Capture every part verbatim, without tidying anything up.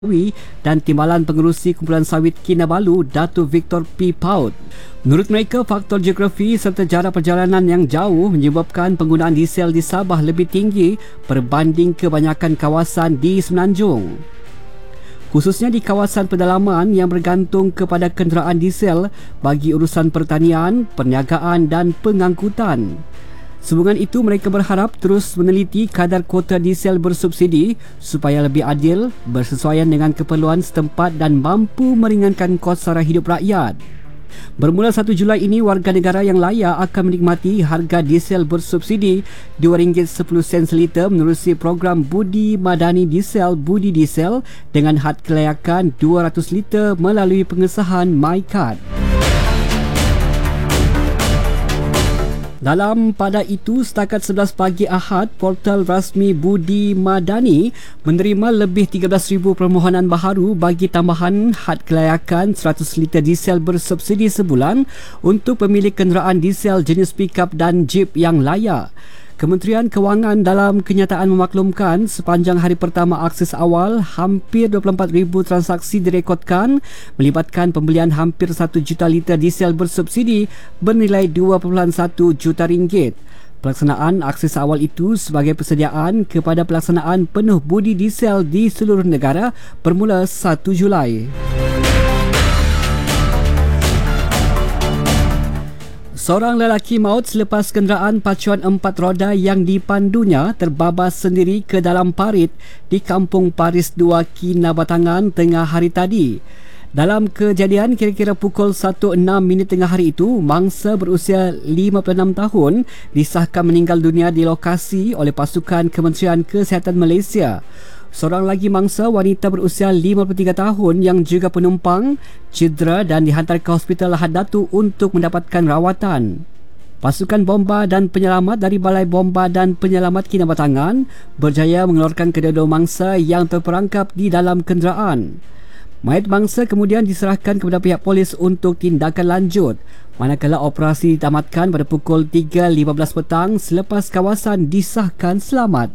dan Timbalan Pengerusi Kumpulan Sawit Kinabalu, Datuk Victor P. Paut. Menurut mereka, faktor geografi serta jarak perjalanan yang jauh menyebabkan penggunaan diesel di Sabah lebih tinggi berbanding kebanyakan kawasan di Semenanjung. Khususnya di kawasan pedalaman yang bergantung kepada kenderaan diesel bagi urusan pertanian, perniagaan dan pengangkutan. Sehubungan itu, mereka berharap terus meneliti kadar kuota diesel bersubsidi supaya lebih adil, bersesuaian dengan keperluan setempat dan mampu meringankan kos sara hidup rakyat. Bermula satu Julai ini, warga negara yang layak akan menikmati harga diesel bersubsidi dua ringgit sepuluh sen seliter menerusi program Budi Madani Diesel Budi Diesel dengan had kelayakan dua ratus liter melalui pengesahan MyCard. Dalam pada itu, setakat sebelas pagi Ahad, portal rasmi Budi Madani menerima lebih tiga belas ribu permohonan baharu bagi tambahan had kelayakan seratus liter diesel bersubsidi sebulan untuk pemilik kenderaan diesel jenis pickup dan jeep yang layak. Kementerian Kewangan dalam kenyataan memaklumkan sepanjang hari pertama akses awal, hampir dua puluh empat ribu transaksi direkodkan melibatkan pembelian hampir satu juta liter diesel bersubsidi bernilai dua perpuluhan satu juta ringgit. Pelaksanaan akses awal itu sebagai persediaan kepada pelaksanaan penuh budi diesel di seluruh negara bermula satu Julai. Seorang lelaki maut selepas kenderaan pacuan empat roda yang dipandunya terbabas sendiri ke dalam parit di Kampung Paris dua, Kinabatangan tengah hari tadi. Dalam kejadian kira-kira pukul satu enam minit tengah hari itu, mangsa berusia lima puluh enam tahun disahkan meninggal dunia di lokasi oleh pasukan Kementerian Kesihatan Malaysia. Seorang lagi mangsa wanita berusia lima puluh tiga tahun yang juga penumpang cedera dan dihantar ke Hospital Lahad Datu untuk mendapatkan rawatan. Pasukan bomba dan penyelamat dari Balai Bomba dan Penyelamat Kinabatangan berjaya mengeluarkan kedua-dua mangsa yang terperangkap di dalam kenderaan. Mayat mangsa kemudian diserahkan kepada pihak polis untuk tindakan lanjut, manakala operasi ditamatkan pada pukul tiga lima belas petang selepas kawasan disahkan selamat.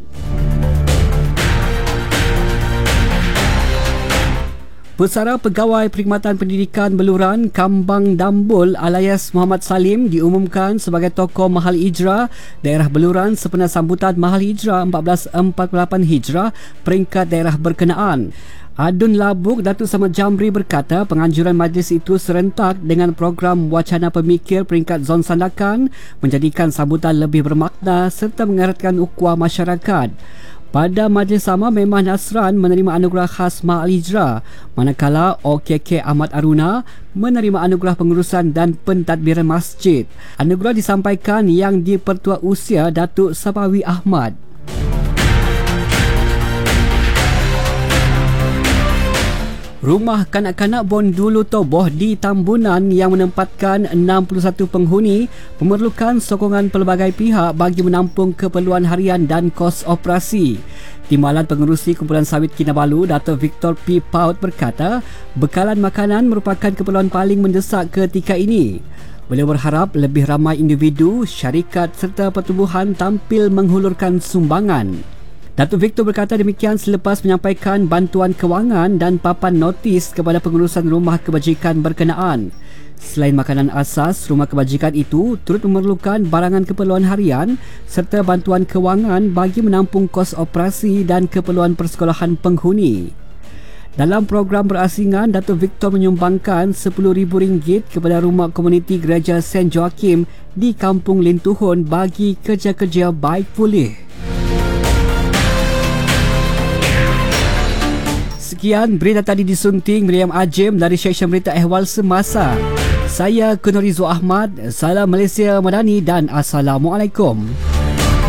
Pesara Pegawai Perkhidmatan Pendidikan Beluran Kambang Dambul alias Muhammad Salim diumumkan sebagai tokoh Mahal Hijrah daerah Beluran sempena sambutan Mahal Hijrah empat belas empat puluh lapan Hijrah peringkat daerah berkenaan. Adun Labuk Datuk Samad Jamri berkata penganjuran majlis itu serentak dengan program wacana pemikir peringkat zon Sandakan menjadikan sambutan lebih bermakna serta mengeratkan ukhuwah masyarakat. Pada majlis sama, Memah Nasran menerima anugerah khas Mahal Hijrah, manakala O K K Ahmad Aruna menerima anugerah pengurusan dan pentadbiran masjid. Anugerah disampaikan yang di-Pertua Usia Datuk Sabawi Ahmad. Rumah kanak-kanak Bondulu Toboh di Tambunan yang menempatkan enam puluh satu penghuni memerlukan sokongan pelbagai pihak bagi menampung keperluan harian dan kos operasi. Timbalan Pengerusi Kumpulan Sawit Kinabalu, Datuk Victor P. Paut berkata, bekalan makanan merupakan keperluan paling mendesak ketika ini. Beliau berharap lebih ramai individu, syarikat serta pertubuhan tampil menghulurkan sumbangan. Datuk Victor berkata demikian selepas menyampaikan bantuan kewangan dan papan notis kepada pengurusan rumah kebajikan berkenaan. Selain makanan asas, rumah kebajikan itu turut memerlukan barangan keperluan harian serta bantuan kewangan bagi menampung kos operasi dan keperluan persekolahan penghuni. Dalam program berasingan, Datuk Victor menyumbangkan sepuluh ribu ringgit kepada rumah komuniti Gereja Saint Joachim di Kampung Lintuhun bagi kerja-kerja baik pulih. Sekian berita tadi disunting Miriam Ajim dari Seksyen Berita Ehwal Semasa. Saya Kunurizo Ahmad. Salam Malaysia Madani dan Assalamualaikum.